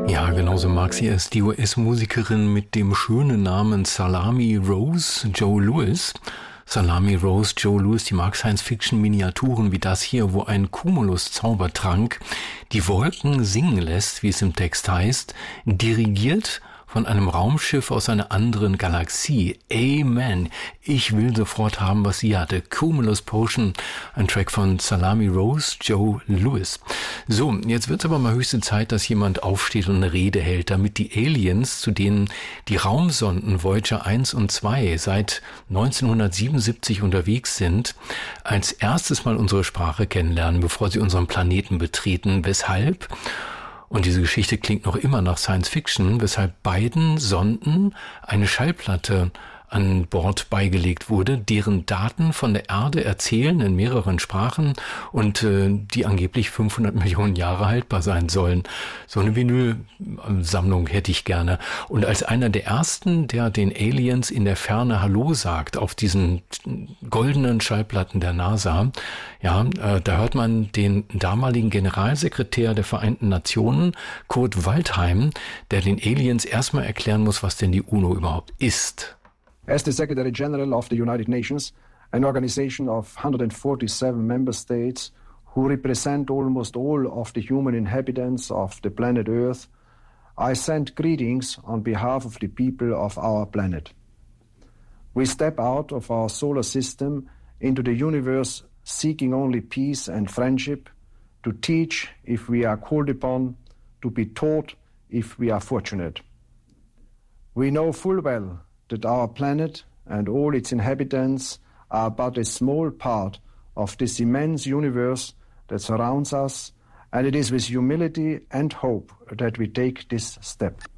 Ja, genauso mag sie es, die US-Musikerin mit dem schönen Namen Salami Rose Joe Louis. Salami Rose Joe Louis, die mag Science-Fiction-Miniaturen wie das hier, wo ein Cumulus-Zaubertrank die Wolken singen lässt, wie es im Text heißt, dirigiert von einem Raumschiff aus einer anderen Galaxie. Amen. Ich will sofort haben, was sie hatte. Cumulus Potion, ein Track von Salami Rose Joe Louis. So, jetzt wird es aber mal höchste Zeit, dass jemand aufsteht und eine Rede hält, damit die Aliens, zu denen die Raumsonden Voyager 1 und 2 seit 1977 unterwegs sind, als erstes mal unsere Sprache kennenlernen, bevor sie unseren Planeten betreten. Weshalb? Und diese Geschichte klingt noch immer nach Science Fiction, weshalb beiden Sonden eine Schallplatte an Bord beigelegt wurde, deren Daten von der Erde erzählen in mehreren Sprachen und die angeblich 500 Millionen Jahre haltbar sein sollen. So eine Vinylsammlung hätte ich gerne. Und als einer der ersten, der den Aliens in der Ferne Hallo sagt, auf diesen goldenen Schallplatten der NASA, ja, da hört man den damaligen Generalsekretär der Vereinten Nationen, Kurt Waldheim, der den Aliens erstmal erklären muss, was denn die UNO überhaupt ist. As the Secretary General of the United Nations, an organization of 147 member states who represent almost all of the human inhabitants of the planet Earth, I send greetings on behalf of the people of our planet. We step out of our solar system into the universe seeking only peace and friendship, to teach if we are called upon, to be taught if we are fortunate. We know full well that our planet and all its inhabitants are but a small part of this immense universe that surrounds us, and it is with humility and hope that we take this step.